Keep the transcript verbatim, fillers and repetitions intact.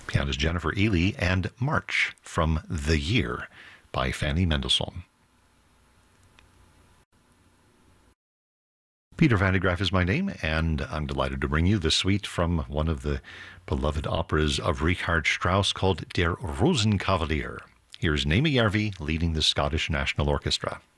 Pianist Jennifer Ehle, and March from The Year by Fanny Mendelssohn. Peter van de Graaff is my name, and I'm delighted to bring you the suite from one of the beloved operas of Richard Strauss called Der Rosenkavalier. Here's Naomi Järvi leading the Scottish National Orchestra.